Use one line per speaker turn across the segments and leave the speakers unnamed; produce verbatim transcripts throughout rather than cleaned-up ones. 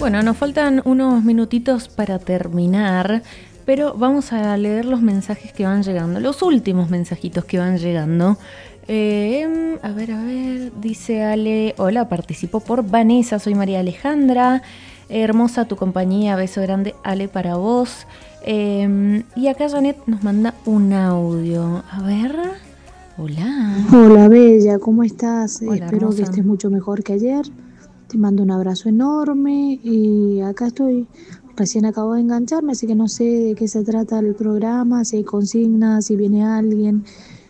Bueno, nos faltan unos minutitos para terminar, pero vamos a leer los mensajes que van llegando, los últimos mensajitos que van llegando. Eh, a ver, a ver, dice Ale, hola, participo por Vanessa, soy María Alejandra, hermosa tu compañía, beso grande Ale para vos. Eh, y acá Janet nos manda un audio, a ver, hola.
Hola Bella, ¿cómo estás?
Hola,
Espero
hermosa.
que estés mucho mejor que ayer. Te mando un abrazo enorme y acá estoy. Recién acabo de engancharme, así que no sé de qué se trata el programa, si hay consignas, si viene alguien.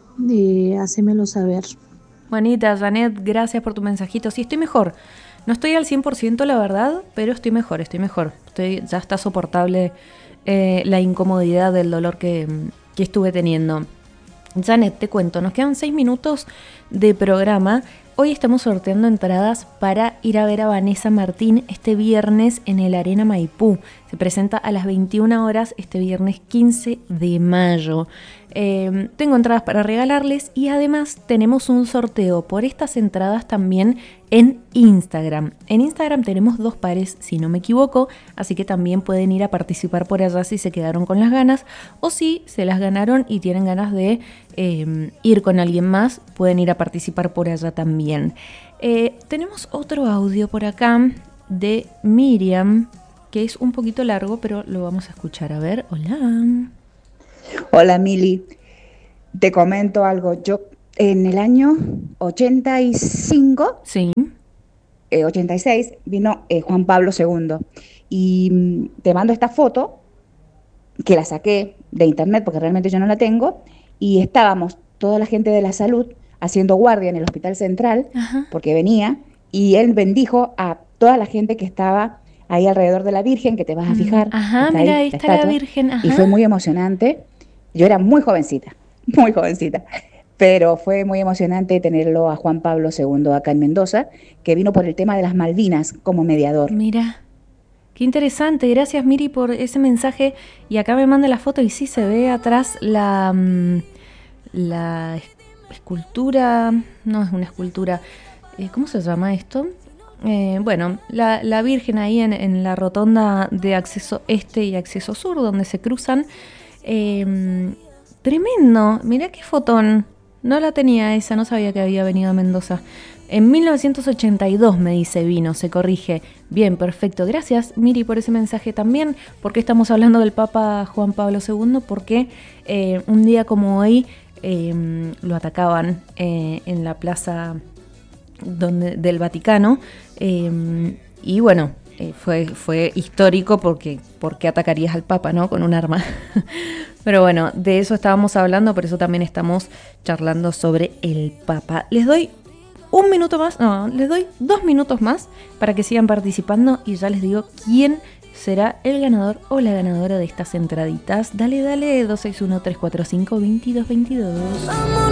Eh, hacémelo saber.
Juanita, Janet, gracias por tu mensajito. Sí, estoy mejor. No estoy al cien por ciento, la verdad, pero estoy mejor, estoy mejor. Estoy, ya está soportable eh, la incomodidad del dolor que, que estuve teniendo. Janet, te cuento, nos quedan seis minutos de programa. Hoy estamos sorteando entradas para ir a ver a Vanessa Martín este viernes en el Arena Maipú. Se presenta a las veintiuna horas este viernes quince de mayo. Eh, tengo entradas para regalarles y además tenemos un sorteo por estas entradas también en Instagram. En Instagram tenemos dos pares, si no me equivoco, así que también pueden ir a participar por allá si se quedaron con las ganas o si se las ganaron y tienen ganas de eh, ir con alguien más, pueden ir a participar por allá también. Eh, tenemos otro audio por acá de Miriam, que es un poquito largo, pero lo vamos a escuchar. A ver, hola.
Hola Mili, te comento algo. Yo en el año ochenta y cinco,
Sí.
eh, ochenta y seis, vino eh, Juan Pablo segundo. Y mm, te mando esta foto que la saqué de internet porque realmente yo no la tengo. Y estábamos toda la gente de la salud haciendo guardia en el Hospital Central
Ajá.
porque venía y él bendijo a toda la gente que estaba ahí alrededor de la Virgen, que te vas a
Mm,
fijar,
Ajá,
está
mira,
ahí
ahí
la
está la
estatua.
Virgen,
Y
ajá.
fue muy emocionante. Yo era muy jovencita, muy jovencita, pero fue muy emocionante tenerlo a Juan Pablo segundo acá en Mendoza, que vino por el tema de las Malvinas como mediador.
Mira, qué interesante. Gracias, Miri, por ese mensaje. Y acá me manda la foto y sí se ve atrás la, mm, la es- escultura. No es una escultura. eh, ¿Cómo se llama esto? Eh, bueno, la, la Virgen ahí en, en la rotonda de acceso este y acceso sur, donde se cruzan. Eh, tremendo. Mirá qué fotón. No la tenía esa, no sabía que había venido a Mendoza. En mil novecientos ochenta y dos me dice vino, se corrige. Bien, perfecto. Gracias, Miri, por ese mensaje también. ¿Por qué estamos hablando del Papa Juan Pablo segundo? Porque eh, un día como hoy eh, lo atacaban eh, en la plaza donde, del Vaticano. Eh, y bueno, eh, fue, fue histórico porque, porque atacarías al Papa, ¿no? Con un arma. Pero bueno, de eso estábamos hablando, por eso también estamos charlando sobre el Papa. Les doy un minuto más, no, les doy dos minutos más para que sigan participando y ya les digo quién será el ganador o la ganadora de estas entraditas. Dale, dale, dos seis uno, tres cuatro cinco, dos dos dos dos.